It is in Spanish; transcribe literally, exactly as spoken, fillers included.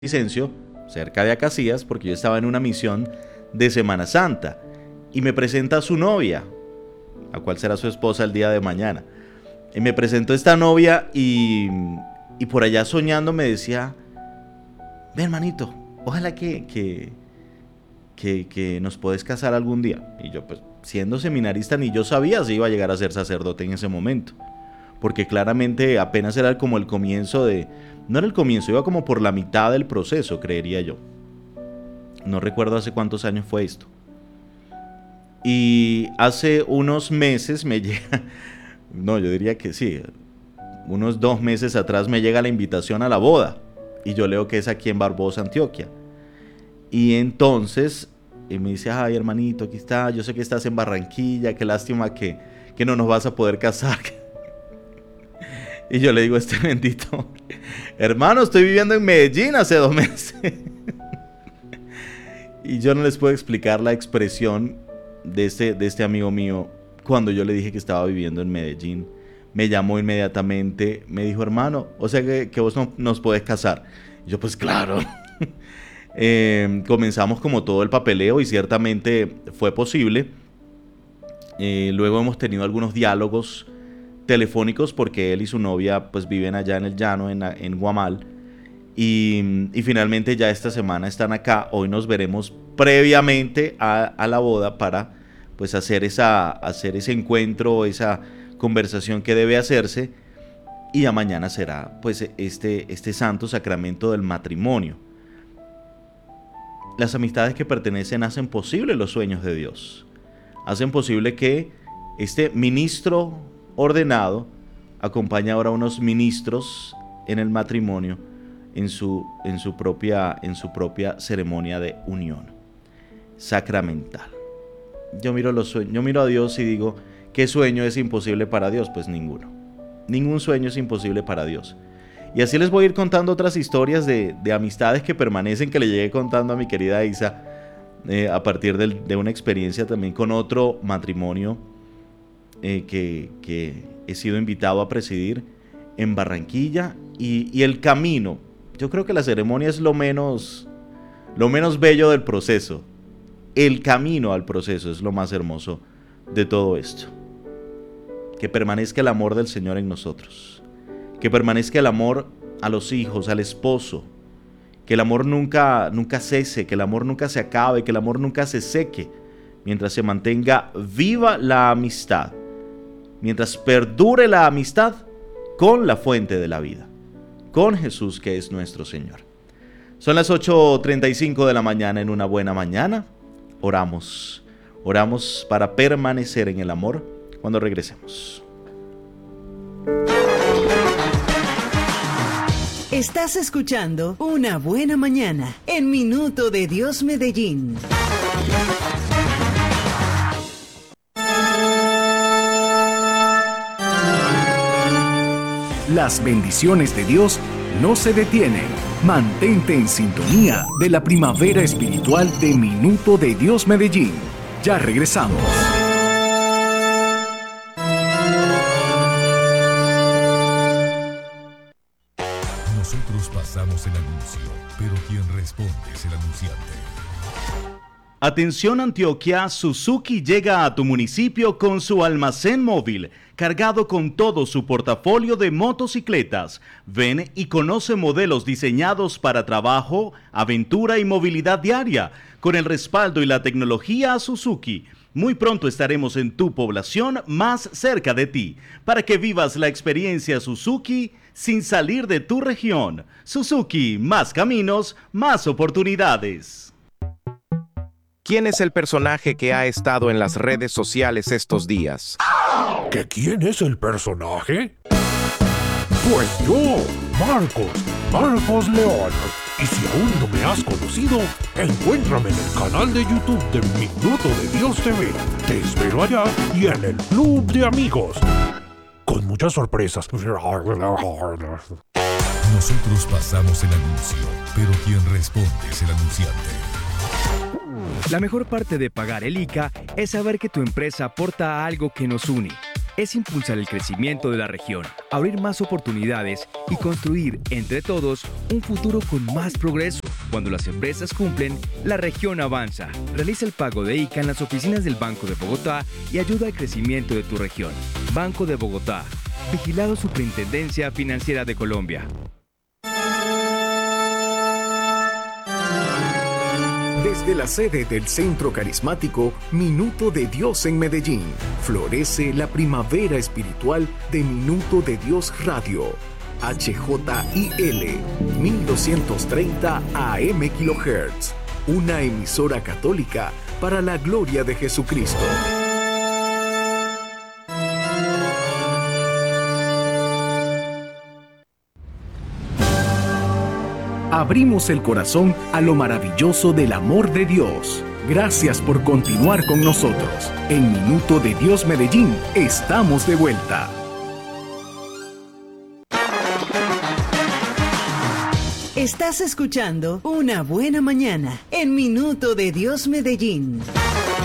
Vicencio, cerca de Acacías, porque yo estaba en una misión de Semana Santa, y me presenta a su novia, la cual será su esposa el día de mañana. Y me presentó esta novia y, y por allá soñando me decía: ve, hermanito, ojalá que, que, que, que nos podés casar algún día. Y yo, pues, siendo seminarista, ni yo sabía si iba a llegar a ser sacerdote en ese momento, porque claramente apenas era como el comienzo de... No era el comienzo, iba como por la mitad del proceso, creería yo. No recuerdo hace cuántos años fue esto. Y hace unos meses me llega... No, yo diría que sí. Unos dos meses atrás me llega la invitación a la boda. Y yo leo que es aquí en Barbosa, Antioquia. Y entonces y me dice: ay, hermanito, aquí está. Yo sé que estás en Barranquilla. Qué lástima que, que no nos vas a poder casar. Y yo le digo a este bendito: hermano, estoy viviendo en Medellín hace dos meses. Y yo no les puedo explicar la expresión de este, de este amigo mío cuando yo le dije que estaba viviendo en Medellín. Me llamó inmediatamente, me dijo: hermano, o sea que, que vos no, nos podés casar. Y yo, pues claro. eh, comenzamos como todo el papeleo y ciertamente fue posible. Eh, luego hemos tenido algunos diálogos telefónicos porque él y su novia pues viven allá en el llano, en, en Guamal, y, y finalmente ya esta semana están acá. Hoy nos veremos previamente a, a la boda para pues hacer, esa, hacer ese encuentro, esa conversación que debe hacerse, y ya mañana será pues este, este santo sacramento del matrimonio. Las amistades que pertenecen hacen posible los sueños de Dios, hacen posible que este ministro ordenado acompaña ahora a unos ministros en el matrimonio, en su, en su propia, en su propia ceremonia de unión sacramental. Yo miro los sueños, yo miro a Dios y digo: ¿qué sueño es imposible para Dios? Pues ninguno. Ningún sueño es imposible para Dios. Y así les voy a ir contando otras historias de, de amistades que permanecen, que le llegué contando a mi querida Isa, eh, a partir de, de una experiencia también con otro matrimonio Eh, que, que he sido invitado a presidir en Barranquilla, y, y el camino, yo creo que la ceremonia es lo menos, lo menos bello del proceso. El camino al proceso es lo más hermoso de todo esto. Que permanezca el amor del Señor en nosotros, que permanezca el amor a los hijos, al esposo, que el amor nunca, nunca cese, que el amor nunca se acabe, que el amor nunca se seque, mientras se mantenga viva la amistad, mientras perdure la amistad con la fuente de la vida, con Jesús, que es nuestro Señor. Son las ocho treinta y cinco de la mañana en una buena mañana. Oramos, oramos para permanecer en el amor cuando regresemos. Estás escuchando Una Buena Mañana en Minuto de Dios Medellín. Las bendiciones de Dios no se detienen. Mantente en sintonía de la primavera espiritual de Minuto de Dios Medellín. Ya regresamos. Nosotros pasamos el anuncio, pero quien responde es el anunciante. Atención Antioquia, Suzuki llega a tu municipio con su almacén móvil, cargado con todo su portafolio de motocicletas. Ven y conoce modelos diseñados para trabajo, aventura y movilidad diaria, con el respaldo y la tecnología Suzuki. Muy pronto estaremos en tu población más cerca de ti, para que vivas la experiencia Suzuki sin salir de tu región. Suzuki, más caminos, más oportunidades. ¿Quién es el personaje que ha estado en las redes sociales estos días? ¿Que quién es el personaje? Pues yo, Marcos, Marcos León. Y si aún no me has conocido, encuéntrame en el canal de YouTube de Minuto de Dios T V. Te espero allá y en el Club de Amigos, con muchas sorpresas. Nosotros pasamos el anuncio, pero quien responde es el anunciante. La mejor parte de pagar el I C A es saber que tu empresa aporta algo que nos une. es impulsar el crecimiento de la región, abrir más oportunidades y construir, entre todos, un futuro con más progreso. Cuando las empresas cumplen, la región avanza. Realiza el pago de I C A en las oficinas del Banco de Bogotá y ayuda al crecimiento de tu región. Banco de Bogotá. Vigilado Superintendencia Financiera de Colombia. Desde la sede del Centro Carismático Minuto de Dios en Medellín, florece la primavera espiritual de Minuto de Dios Radio. H J I L mil doscientos treinta A M kHz, una emisora católica para la gloria de Jesucristo. Abrimos el corazón a lo maravilloso del amor de Dios. Gracias por continuar con nosotros. En Minuto de Dios Medellín, estamos de vuelta. Estás escuchando Una Buena Mañana en Minuto de Dios Medellín.